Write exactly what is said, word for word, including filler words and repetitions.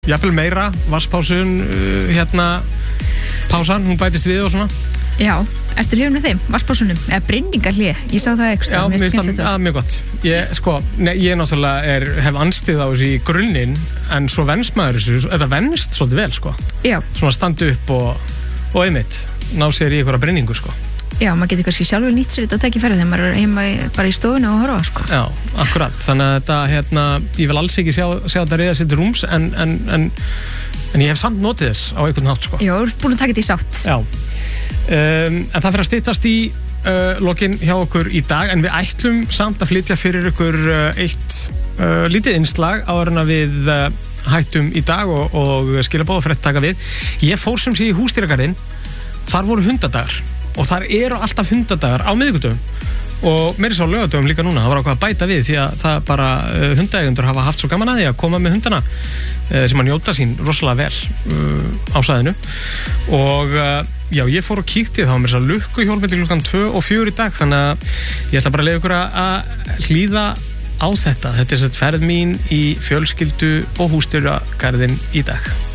jafnvel meira, vatnspásun, uh, hérna, pásan, hún bætist við og svona. Já, ertu hrifin með þeim, vatnspásunum, eða brynningarhlé, ég sá það ekstra. Já, mér finnst það mjög gott. Ég, sko, ne, ég náttúrulega er, hef anstíð á þessu í grunninn, en svo venst maður þessu, þetta venst svolítið vel, sko. Já. Svona standa upp og, og einmitt, ná sér í einhverja brynningu, sko. Já, maður getur kannski sjálfur nýtt sér þetta að tekja ferð þegar maður er heima bara í stofinu og horfa, sko. Já, akkurat, þannig að þetta, hérna, ég vil alls ekki sjá, sjá þetta reyða sér til rúms, en, en, en, en ég hef samt notið þess á einhvern hátt, sko. Já, þú ert búin að taka þetta í sátt. Já. Um, en það fyrir að styttast í uh, lokin hjá okkur í dag, en við ætlum samt að flytja fyrir ykkur uh, eitt uh, lítið innslag áður en að við uh, hættum í dag og, og skilabóð og frétt taka við. Ég fór sem sé í Húsdýragarðinn, þar voru hundadagar og þar eru alltaf hundadagar á miðvikudögum og meira svo á laugardögum líka núna. Það var ákvað að bæta við því að það bara uh, hundaeigendur hafa haft svo gaman að því að koma með hundana uh, sem að njóta sín rosalega vel uh, á svæðinu og uh, já, ég fór og kíkti þá með þess að lukkuhjól milli klukkan tvö og fjögur í dag, þannig að ég ætla bara að leyfa ykkur að hlýða á þetta. Þetta er þess að ferð mín í fjölskyldu og húsdýragarðinn í dag.